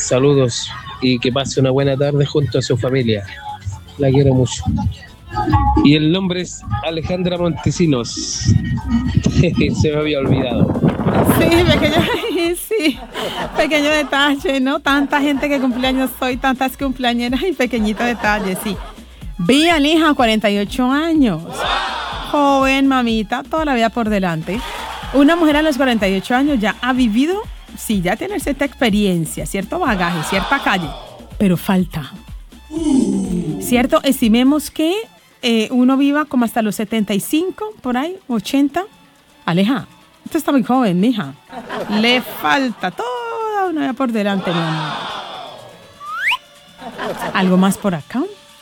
saludos y que pase una buena tarde junto a su familia. La quiero mucho. Y el nombre es Alejandra Montesinos. Se me había olvidado. Sí, pequeño detalle, ¿no? Tanta gente que cumpleaños hoy, tantas cumpleañeras y pequeñito detalle, sí. Vi a mi hija, 48 años. Joven, mamita, toda la vida por delante. Una mujer a los 48 años ya ha vivido, sí, ya tiene cierta experiencia, cierto bagaje, cierta calle, pero falta. ¿Cierto? Estimemos que uno viva como hasta los 75, por ahí, 80. Aleja, usted está muy joven, mija. Le falta toda una vida por delante, mi amor. ¿Algo más por acá?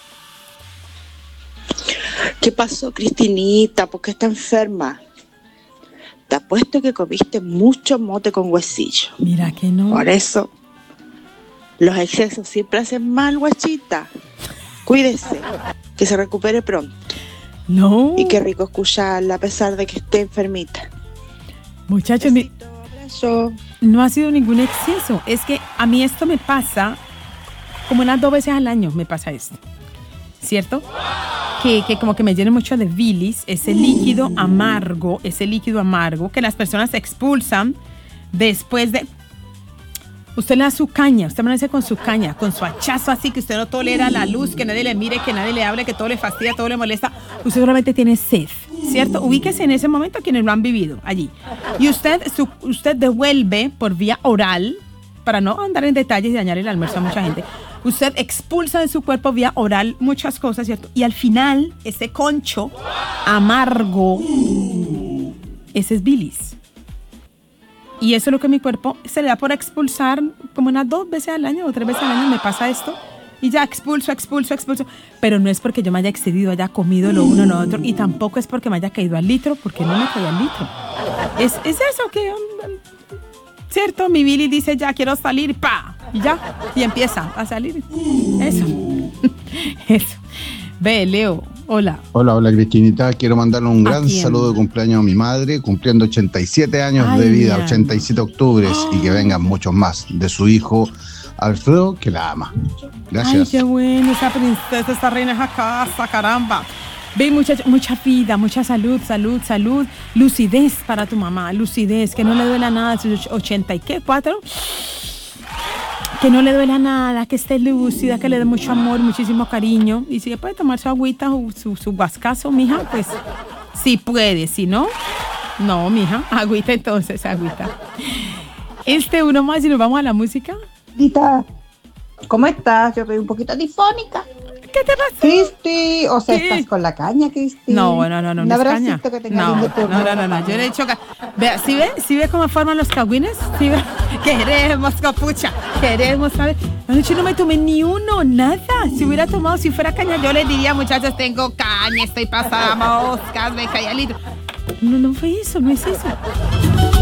¿Qué pasó, Cristinita? ¿Por qué está enferma? Te apuesto que comiste mucho mote con huesillo. Mira que no. Por eso, los excesos siempre hacen mal, guachita. Cuídese, que se recupere pronto. No. Y qué rico escucharla a pesar de que esté enfermita. Muchachos, no ha sido ningún exceso. Es que a mí esto me pasa como unas 2 veces al año me pasa esto. ¿Cierto? Que como que me llena mucho de bilis, ese líquido amargo que las personas expulsan después de... Usted le da su caña, usted amanece con su caña, con su hachazo así, que usted no tolera la luz, que nadie le mire, que nadie le hable, que todo le fastidia, todo le molesta. Usted solamente tiene sed, ¿cierto? Ubíquese en ese momento quienes lo han vivido allí. Y usted devuelve por vía oral, para no andar en detalles y dañar el almuerzo a mucha gente, usted expulsa de su cuerpo vía oral muchas cosas, ¿cierto? Y al final, ese concho amargo, ese es bilis. Y eso es lo que mi cuerpo se le da por expulsar como unas 2 veces al año o 3 veces al año me pasa esto. Y ya expulso. Pero no es porque yo me haya excedido, haya comido lo uno o lo otro. Y tampoco es porque me haya caído al litro, porque no me caí al litro. Es eso que... ¿cierto? Mi bilis dice ya quiero salir, ¡pa! Y ya, y empieza a salir. Eso. Ve, Leo, hola. Hola, Cristinita. Quiero mandarle un gran saludo de cumpleaños a mi madre, cumpliendo 87 años de vida, 87 octubres, y que vengan muchos más, de su hijo Alfredo, que la ama. Gracias. Ay, qué bueno, esa princesa, esa reina esa casa, caramba. Ve, muchacho, mucha vida, mucha salud, lucidez para tu mamá, lucidez, que no le duela nada, sus 84, que no le duela nada, que esté lúcida, que le dé mucho amor, muchísimo cariño, y si puede tomar su agüita o su guascazo, mija, pues sí puede, si no, no, mija, agüita entonces, agüita. Uno más y nos vamos a la música. Dita, ¿cómo estás? Yo estoy un poquito difónica. ¿Qué te pasa? Cristi, o sea, ¿estás con la caña, Cristi? No, un abracito caña. Que no, yo le he hecho vea, ¿sí ve cómo forman los cagüines? ¿Sí ve? Queremos, capucha, queremos, ¿sabes? Anoche no me tomé ni uno, nada. Si hubiera tomado, si fuera caña, yo les diría, muchachos, tengo caña, estoy pasada moscas, me caí al litro. No fue eso, no es eso.